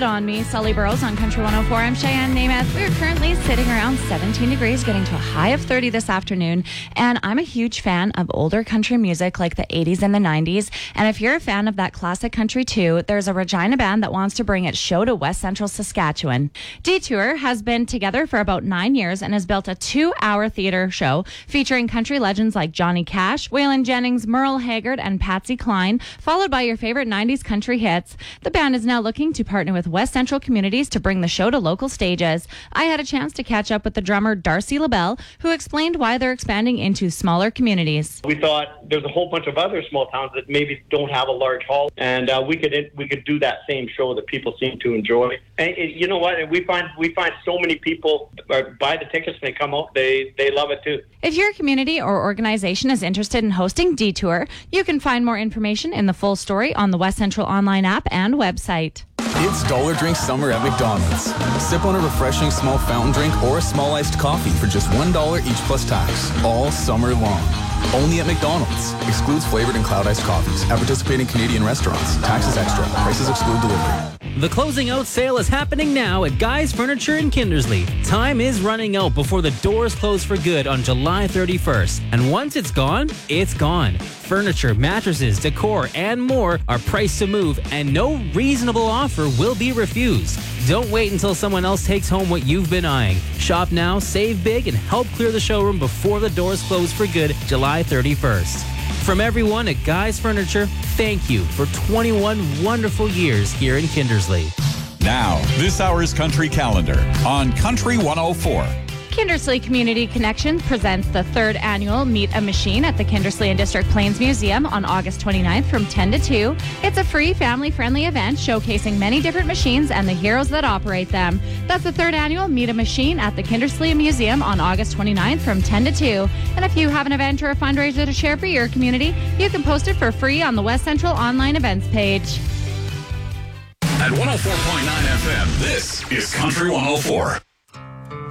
Join me, Sully Burrows, on Country 104. I'm Cheyenne Namath. We're currently sitting around 17 degrees, getting to a high of 30 this afternoon. And I'm a huge fan of older country music like the 80s and the 90s. And if you're a fan of that classic country too, there's a Regina band that wants to bring its show to West Central Saskatchewan. Detour has been together for about 9 years and has built a 2-hour theater show featuring country legends like Johnny Cash, Waylon Jennings, Merle Haggard, and Patsy Cline, followed by your favorite 90s country hits. The band is now looking to partner with West Central Communities to bring the show to local stages. I had a chance to catch up with the drummer Darcy LaBelle, who explained why they're expanding into smaller communities. We thought there's a whole bunch of other small towns that maybe don't have a large hall, and we could do that same show that people seem to enjoy. And you know what? We find so many people buy the tickets and they come out. They love it too. If your community or organization is interested in hosting Detour, you can find more information in the full story on the West Central online app and website. It's Dollar Drink Summer at McDonald's. Sip on a refreshing small fountain drink or a small iced coffee for just $1 each plus tax, all summer long. Only at McDonald's. Excludes flavored and cloud iced coffees. At participating Canadian restaurants. Taxes extra. Prices exclude delivery. The closing out sale is happening now at Guy's Furniture in Kindersley. Time is running out before the doors close for good on July 31st. And once it's gone, it's gone. Furniture, mattresses, decor, and more are priced to move, and no reasonable offer will be refused. Don't wait until someone else takes home what you've been eyeing. Shop now, save big, and help clear the showroom before the doors close for good July 31st. From everyone at Guy's Furniture, thank you for 21 wonderful years here in Kindersley. Now, this hour's Country Calendar on Country 104. Kindersley Community Connections presents the 3rd annual Meet a Machine at the Kindersley and District Plains Museum on August 29th from 10 to 2. It's a free, family-friendly event showcasing many different machines and the heroes that operate them. That's the 3rd annual Meet a Machine at the Kindersley Museum on August 29th from 10 to 2. And if you have an event or a fundraiser to share for your community, you can post it for free on the West Central online events page. At 104.9 FM, this is Country 104.